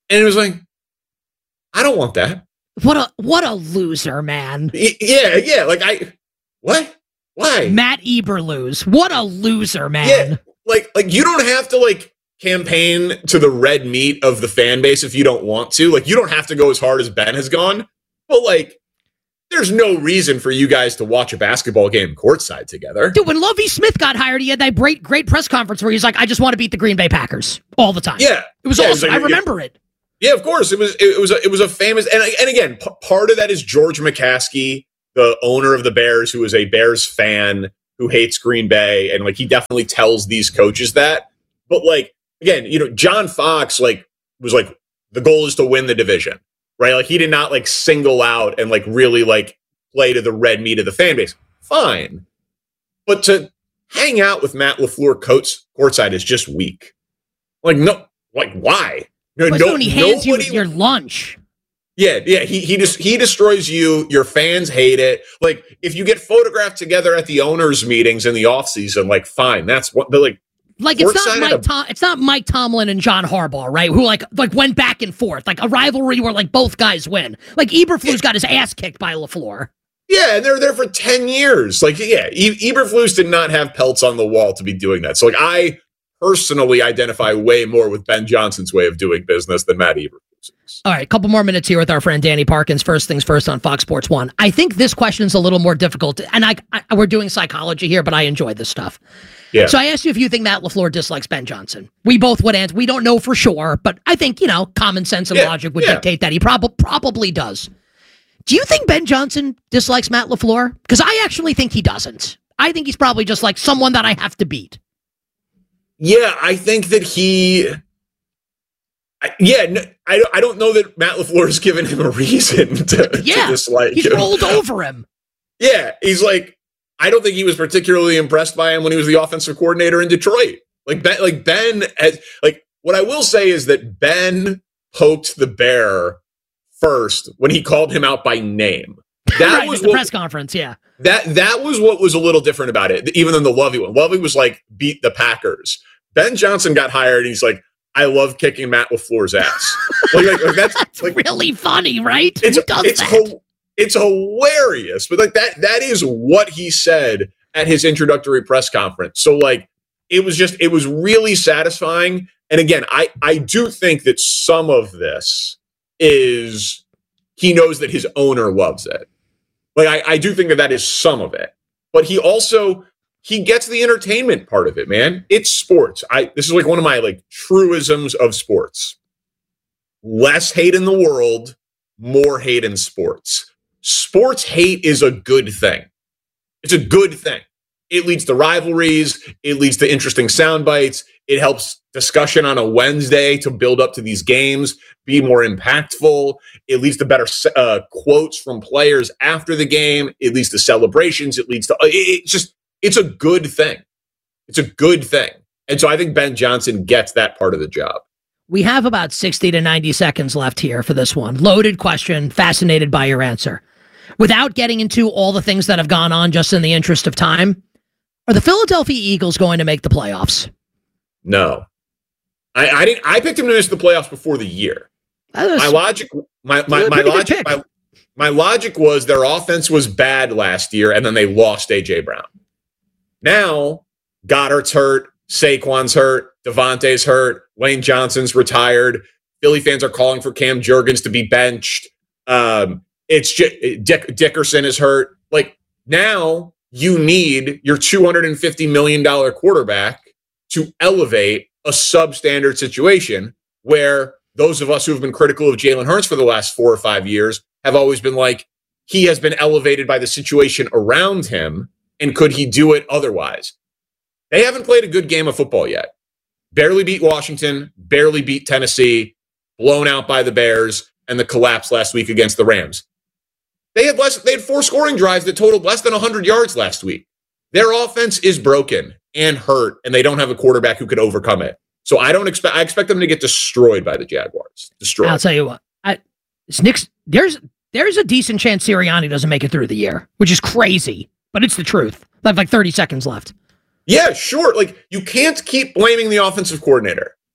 And it was like, I don't want that. What a what a loser, man. Yeah, yeah. Like I, what? Why? Matt Eberflus. What a loser, man. Yeah, like like you don't have to like campaign to the red meat of the fan base if you don't want to. Like you don't have to go as hard as Ben has gone. But like, there's no reason for you guys to watch a basketball game courtside together. Dude, when Lovie Smith got hired, he had that great, great press conference where he's like, I just want to beat the Green Bay Packers all the time. Yeah. It was yeah, awesome. It was like, I remember yeah. it. Yeah, of course. It was it was a, it was a famous and and again, p- part of that is George McCaskey, the owner of the Bears, who is a Bears fan who hates Green Bay, and like he definitely tells these coaches that. But like again, you know, John Fox like was like the goal is to win the division. Right? Like he did not like single out and like really like play to the red meat of the fan base. Fine. But to hang out with Matt LaFleur coats courtside is just weak. Like, no, like why? No, But no, when he hands nobody, you your lunch. Yeah, yeah. He he just he destroys you. Your fans hate it. Like if you get photographed together at the owners' meetings in the offseason, like fine. That's what but like Like it's not courtside Mike at a- Tom, it's not Mike Tomlin and John Harbaugh, right? Who like like went back and forth, like a rivalry where like both guys win. Like Eberflus got his ass kicked by LaFleur. Yeah, and they're there for ten years. Like, yeah, e- Eberflus did not have pelts on the wall to be doing that. So, like, I personally identify way more with Ben Johnson's way of doing business than Matt Eberflus. All right, a couple more minutes here with our friend Danny Parkins. First things first on Fox Sports One. I think this question's a little more difficult, and I, I we're doing psychology here, but I enjoy this stuff. Yeah. So I asked you if you think Matt LaFleur dislikes Ben Johnson. We both would answer. We don't know for sure, but I think, you know, common sense and Yeah, logic would yeah. dictate that he prob- probably does. Do you think Ben Johnson dislikes Matt LaFleur? Because I actually think he doesn't. I think he's probably just like someone that I have to beat. Yeah, I think that he. I, yeah, no, I, I don't know that Matt LaFleur has given him a reason to, Yeah, to dislike he's him. rolled over him. Yeah, he's like, I don't think he was particularly impressed by him when he was the offensive coordinator in Detroit. Like Ben, like Ben, has, like what I will say is that Ben poked the bear first when he called him out by name. That right, was at the what, press conference, yeah. That that was what was a little different about it, even than the Lovey one. Lovey was like, beat the Packers. Ben Johnson got hired, and he's like, I love kicking Matt LaFleur's ass. like, like, like that's, That's like, really funny, right? it's Who does it's that? ho- it's hilarious, but like that that is what he said at his introductory press conference. So like it was just it was really satisfying. And again, I I do think that some of this is he knows that his owner loves it. Like I, I do think that that is some of it, but he also he gets the entertainment part of it, man. It's sports. I this is like one of my like truisms of sports. Less hate in the world, more hate in sports. Sports hate is a good thing. It's a good thing. It leads to rivalries. It leads to interesting sound bites. It helps discussion on a Wednesday to build up to these games, be more impactful. It leads to better uh, quotes from players after the game. It leads to celebrations. It leads to, it, it's just, it's a good thing. It's a good thing. And so I think Ben Johnson gets that part of the job. We have about sixty to ninety seconds left here for this one. Loaded question. Fascinated by your answer. Without getting into all the things that have gone on, just in the interest of time, are the Philadelphia Eagles going to make the playoffs? No. I, I didn't I picked him to miss the playoffs before the year. Was, my logic my my, my logic my, my logic was their offense was bad last year and then they lost A J Brown. Now Goddard's hurt, Saquon's hurt, Devontae's hurt, Lane Johnson's retired. Philly fans are calling for Cam Jurgens to be benched. Um, it's just, Dick, Dickerson is hurt. Like now you need your two hundred fifty million dollars quarterback to elevate a substandard situation where those of us who have been critical of Jalen Hurts for the last four or five years have always been like, he has been elevated by the situation around him. And could he do it otherwise? They haven't played a good game of football yet. Barely beat Washington, barely beat Tennessee, blown out by the Bears, and the collapse last week against the Rams. They had less. They had four scoring drives that totaled less than one hundred yards last week. Their offense is broken and hurt, and they don't have a quarterback who could overcome it. So I don't expect. I expect them to get destroyed by the Jaguars. Destroyed. I'll tell you what. I, Nick's, there's there's a decent chance Sirianni doesn't make it through the year, which is crazy, but it's the truth. I have like thirty seconds left. Yeah, sure. Like you can't keep blaming the offensive coordinator.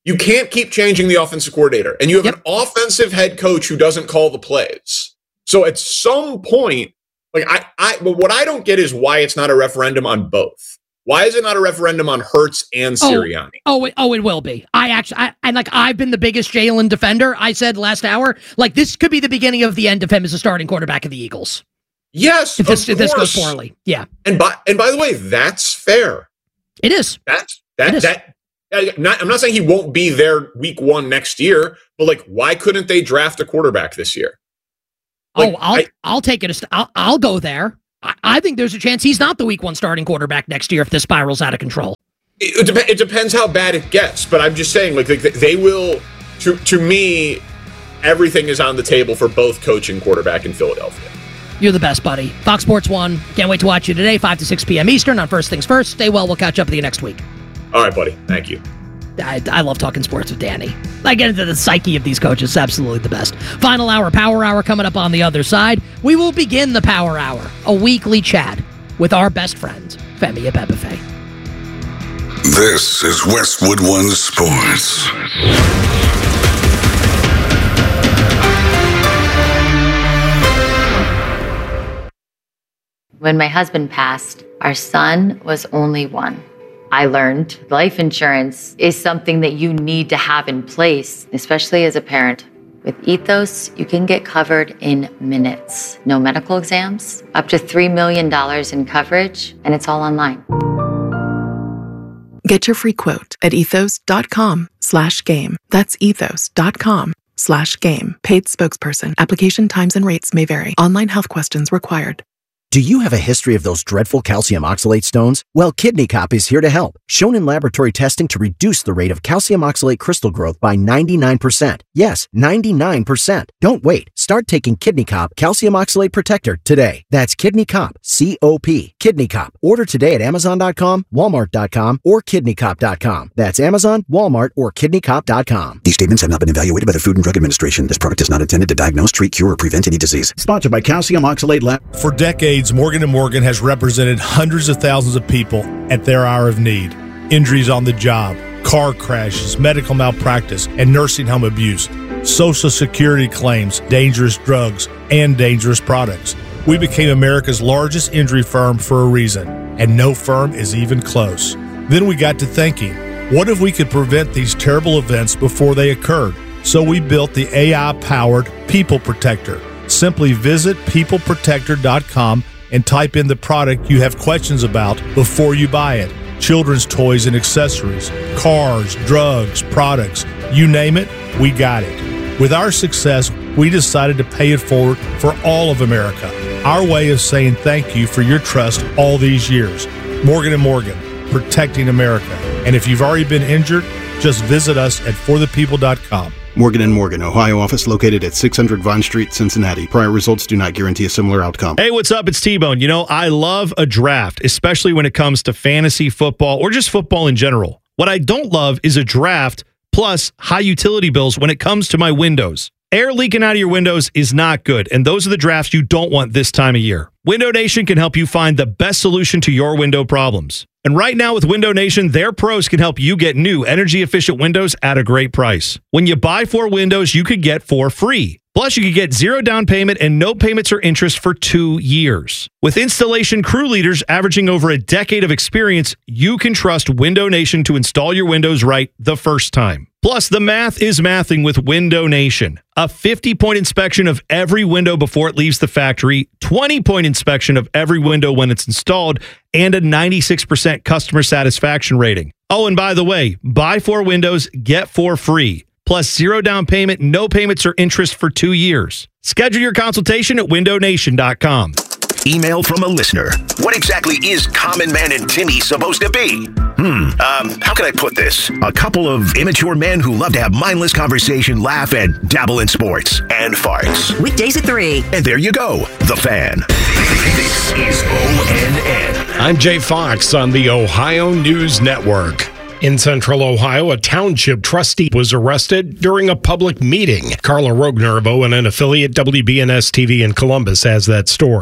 You can't keep changing the offensive coordinator. And you have yep. an offensive head coach who doesn't call the plays. So at some point, like I, I, but what I don't get is why it's not a referendum on both. Why is it not a referendum on Hurts and Sirianni? Oh, oh, it, oh, it will be. I actually, I, and like I've been the biggest Jalen defender. I said last hour, like this could be the beginning of the end of him as a starting quarterback of the Eagles. Yes, if this, of if this goes course. poorly, yeah. And by and by the way, that's fair. It is. That's that it is. that. Not, I'm not saying he won't be there week one next year, but like, why couldn't they draft a quarterback this year? Like, oh, I'll I, I'll take it. A st- I'll, I'll go there. I, I think there's a chance he's not the week one starting quarterback next year if this spirals out of control. It, it, dep- it depends how bad it gets, but I'm just saying, like, like they will. To to me, everything is on the table for both coach and quarterback in Philadelphia. You're the best, buddy. Fox Sports One. Can't wait to watch you today, five to six p.m. Eastern on First Things First. Stay well. We'll catch up with you next week. All right, buddy. Thank you. I, I love talking sports with Danny. I get into the psyche of these coaches. It's absolutely the best. Final hour, Power Hour coming up on the other side. We will begin the Power Hour, a weekly chat with our best friend, Femi Abebefe. This is Westwood One Sports. When my husband passed, our son was only one. I learned life insurance is something that you need to have in place, especially as a parent. With Ethos, you can get covered in minutes. No medical exams, up to three million dollars in coverage, and it's all online. Get your free quote at ethos.com slash game. That's ethos.com slash game. Paid spokesperson. Application times and rates may vary. Online health questions required. Do you have a history of those dreadful calcium oxalate stones? Well, Kidney Cop is here to help. Shown in laboratory testing to reduce the rate of calcium oxalate crystal growth by ninety-nine percent. Yes, ninety-nine percent. Don't wait. Start taking Kidney Cop Calcium Oxalate Protector today. That's Kidney Cop, C O P. Kidney Cop. Order today at amazon dot com, walmart dot com, or kidney cop dot com. That's Amazon, Walmart, or kidney cop dot com. These statements have not been evaluated by the Food and Drug Administration. This product is not intended to diagnose, treat, cure, or prevent any disease. Sponsored by Calcium Oxalate Lab. For decades, Morgan and Morgan has represented hundreds of thousands of people at their hour of need. Injuries on the job, car crashes, medical malpractice, and nursing home abuse, Social Security claims, dangerous drugs, and dangerous products. We became America's largest injury firm for a reason, and no firm is even close. Then we got to thinking, what if we could prevent these terrible events before they occurred? So we built the A I-powered People Protector. Simply visit people protector dot com and type in the product you have questions about before you buy it. Children's toys and accessories, cars, drugs, products, you name it, we got it. With our success, we decided to pay it forward for all of America. Our way of saying thank you for your trust all these years. Morgan and Morgan, protecting America. And if you've already been injured, just visit us at for the people dot com. Morgan and Morgan, Ohio office located at six hundred Vine Street, Cincinnati. Prior results do not guarantee a similar outcome. Hey, what's up? It's T-Bone. You know, I love a draft, especially when it comes to fantasy football or just football in general. What I don't love is a draft plus high utility bills when it comes to my windows. Air leaking out of your windows is not good, and those are the drafts you don't want this time of year. Window Nation can help you find the best solution to your window problems. And right now with Window Nation, their pros can help you get new energy-efficient windows at a great price. When you buy four windows, you could get four free. Plus, you could get zero down payment and no payments or interest for two years. With installation crew leaders averaging over a decade of experience, you can trust Window Nation to install your windows right the first time. Plus, the math is mathing with Window Nation. A fifty-point inspection of every window before it leaves the factory, twenty-point inspection of every window when it's installed, and a ninety-six percent customer satisfaction rating. Oh, and by the way, buy four windows, get four free. Plus zero down payment, no payments or interest for two years. Schedule your consultation at window nation dot com. Email from a listener. What exactly is Common Man and Timmy supposed to be? Hmm, um, how can I put this? A couple of immature men who love to have mindless conversation, laugh, and dabble in sports and farts. Weekdays at three. And there you go, The Fan. This is O N N. I'm Jay Fox on the Ohio News Network. In Central Ohio, a township trustee was arrested during a public meeting. Carla Rogner of O N N affiliate W B N S T V in Columbus has that story.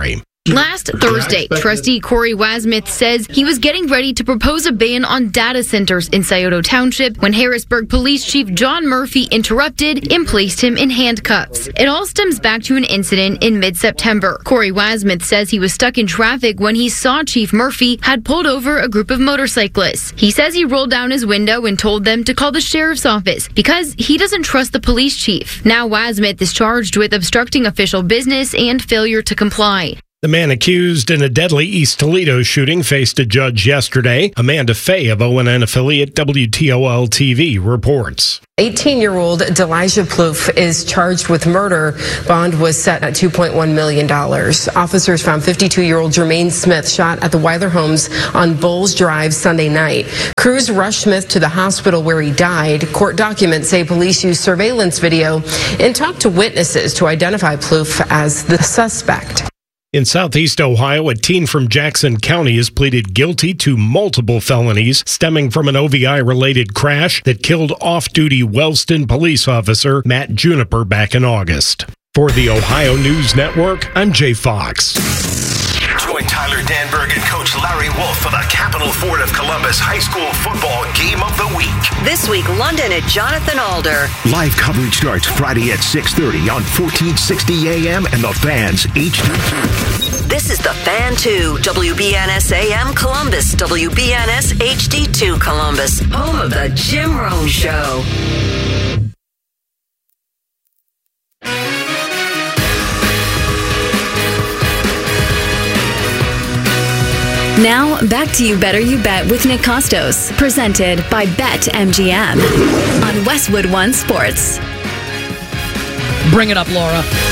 Last Thursday, trustee Corey Wasmuth says he was getting ready to propose a ban on data centers in Scioto Township when Harrisburg Police Chief John Murphy interrupted and placed him in handcuffs. It all stems back to an incident in mid-September. Corey Wasmuth says he was stuck in traffic when he saw Chief Murphy had pulled over a group of motorcyclists. He says he rolled down his window and told them to call the sheriff's office because he doesn't trust the police chief. Now Wasmuth is charged with obstructing official business and failure to comply. The man accused in a deadly East Toledo shooting faced a judge yesterday. Amanda Fay of O N N affiliate W T O L T V reports. eighteen-year-old Delijah Plouffe is charged with murder. Bond was set at two point one million dollars. Officers found fifty-two-year-old Jermaine Smith shot at the Weiler Homes on Bowles Drive Sunday night. Crews rushed Smith to the hospital where he died. Court documents say police used surveillance video and talked to witnesses to identify Plouffe as the suspect. In southeast Ohio, a teen from Jackson County has pleaded guilty to multiple felonies stemming from an O V I-related crash that killed off-duty Wellston police officer Matt Juniper back in August. For the Ohio News Network, I'm Jay Fox. Join Tyler Danberg and Coach Larry Wolf for the Capital Ford of Columbus High School Football Game of the Week. This week, London at Jonathan Alder. Live coverage starts Friday at six thirty on fourteen sixty A M and The Fan's H D two. This is The Fan two, W B N S A M Columbus, W B N S H D two Columbus, home of the Jim Rome Show. Now, back to You Better You Bet with Nick Costos, presented by BetMGM on Westwood One Sports. Bring it up, Laura.